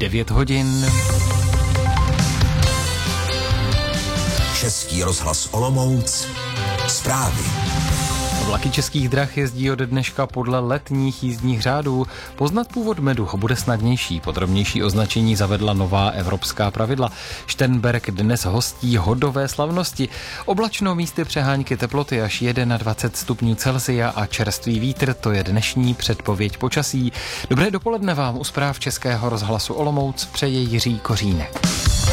9 hodin. Český rozhlas Olomouc. Zprávy. Vlaky Českých drah jezdí od dneška podle letních jízdních řádů. Poznat původ medu bude snadnější. Podrobnější označení zavedla nová evropská pravidla. Šternberk dnes hostí hodové slavnosti. Oblačno, místy přehánky, teploty až 21 stupňů Celsia a čerstvý vítr, to je dnešní předpověď počasí. Dobré dopoledne vám u zpráv Českého rozhlasu Olomouc přeje Jiří Kořínek.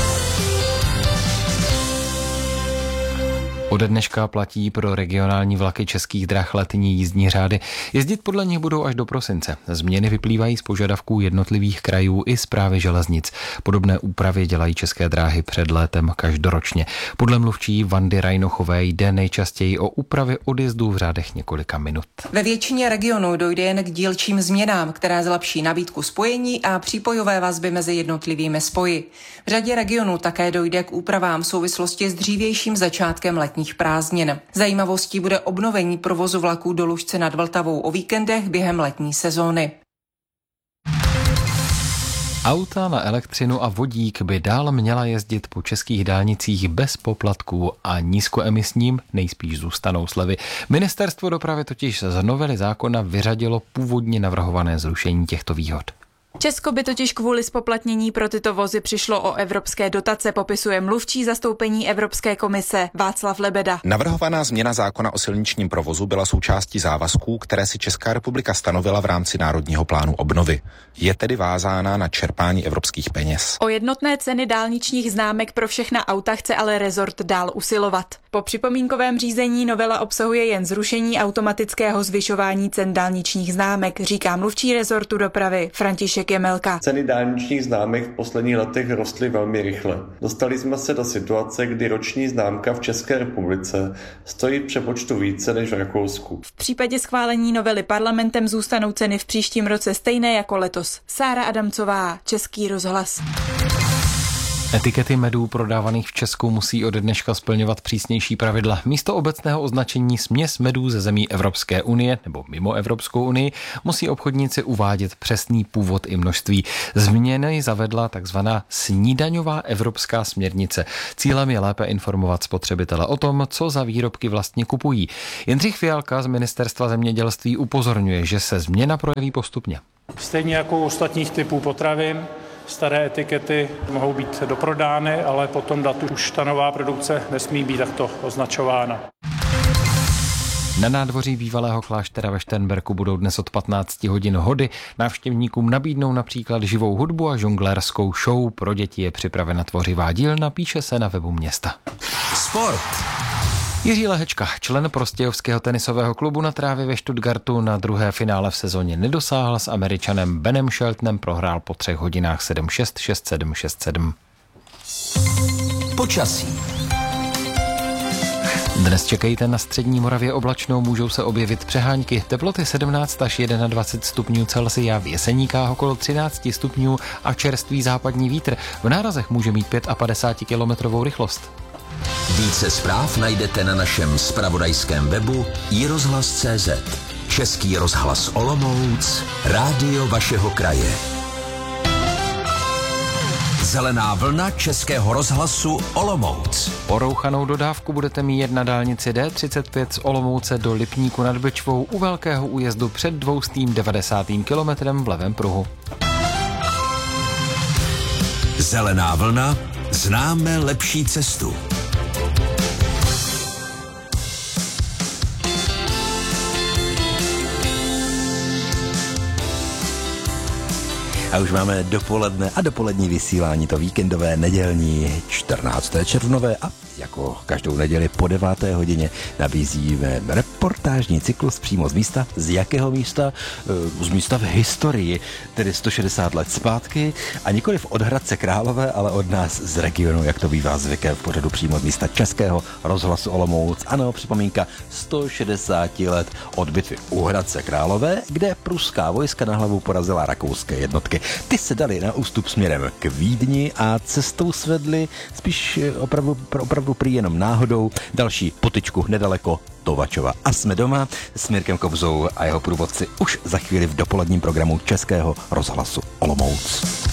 Ode dneška platí pro regionální vlaky Českých drah letní jízdní řády. Jezdit podle nich budou až do prosince. Změny vyplývají z požadavků jednotlivých krajů i Správy železnic. Podobné úpravy dělají České dráhy před létem každoročně. Podle mluvčí Vandy Rajnochové jde nejčastěji o úpravy odjezdů v řádech několika minut. Ve většině regionů dojde jen k dílčím změnám, které zlepší nabídku spojení a přípojové vazby mezi jednotlivými spoji. V řadě regionů také dojde k úpravám v souvislosti s dřívějším začátkem letních prázdnin. Zajímavostí bude obnovení provozu vlaků do Lužce nad Vltavou o víkendech během letní sezóny. Auta na elektřinu a vodík by dál měla jezdit po českých dálnicích bez poplatků a nízkoemisním nejspíš zůstanou slevy. Ministerstvo dopravy totiž z novely zákona vyřadilo původně navrhované zrušení těchto výhod. Česko by totiž kvůli zpoplatnění pro tyto vozy přišlo o evropské dotace, popisuje mluvčí zastoupení Evropské komise Václav Lebeda. Navrhovaná změna zákona o silničním provozu byla součástí závazků, které si Česká republika stanovila v rámci Národního plánu obnovy. Je tedy vázána na čerpání evropských peněz. O jednotné ceny dálničních známek pro všechna auta chce ale rezort dál usilovat. Po připomínkovém řízení novela obsahuje jen zrušení automatického zvyšování cen dálničních známek, říká mluvčí rezortu dopravy František Jemelka. Ceny dálničních známek v posledních letech rostly velmi rychle. Dostali jsme se do situace, kdy roční známka v České republice stojí v přepočtu více než v Rakousku. V případě schválení novely parlamentem zůstanou ceny v příštím roce stejné jako letos. Sára Adamcová, Český rozhlas. Etikety medů prodávaných v Česku musí od dneška splňovat přísnější pravidla. Místo obecného označení směs medů ze zemí Evropské unie nebo mimo Evropskou unii musí obchodníci uvádět přesný původ i množství. Změny zavedla takzvaná snídaňová evropská směrnice. Cílem je lépe informovat spotřebitele o tom, co za výrobky vlastně kupují. Jindřich Fialka z Ministerstva zemědělství upozorňuje, že se změna projeví postupně. Stejně jako u ostatních typů potravin, staré etikety mohou být doprodány, ale po tom datu už ta nová produkce nesmí být takto označována. Na nádvoří bývalého kláštera ve Šternberku budou dnes od 15 hodin hody. Návštěvníkům nabídnou například živou hudbu a žonglérskou show. Pro děti je připravena tvořivá dílna, píše se na webu města. Sport. Jiří Lehečka, člen prostějovského tenisového klubu na trávě ve Stuttgartu, na druhé finále v sezóně nedosáhl, s Američanem Benem Sheltonem prohrál po 3 hodinách 7-6, 6-7, 6-7. Počasí. Dnes čekejte na střední Moravě oblačno, můžou se objevit přehánky. Teploty 17 až 21 stupňů Celsia, v Jeseníkách okolo 13 stupňů a čerstvý západní vítr. V nárazech může mít 55 kilometrovou rychlost. Více zpráv najdete na našem zpravodajském webu iRozhlas.cz. Český rozhlas Olomouc, rádio vašeho kraje. Zelená vlna Českého rozhlasu Olomouc. Porouchanou dodávku budete mít na dálnici D35 z Olomouce do Lipníku nad Bečvou u velkého újezdu před 290. kilometrem v levém pruhu. Zelená vlna, známe lepší cestu. A už máme dopoledne a dopolední vysílání, to víkendové, nedělní, 14. červnové a jako každou neděli po 9. hodině nabízíme reportážní cyklus přímo z místa. Z jakého místa? Z místa v historii, tedy 160 let zpátky a nikoliv od Hradce Králové, ale od nás z regionu, jak to bývá zvykem v pořadu přímo z místa Českého rozhlasu Olomouc. Ano, připomínka 160 let od bitvy u Hradce Králové, kde pruská vojska na hlavu porazila rakouské jednotky. Ty se dali na ústup směrem k Vídni a cestou svedli spíš opravdu prý jenom náhodou další potyčku nedaleko Tovačova. A jsme doma s Mirkem Kobzou a jeho průvodci už za chvíli v dopoledním programu Českého rozhlasu Olomouc.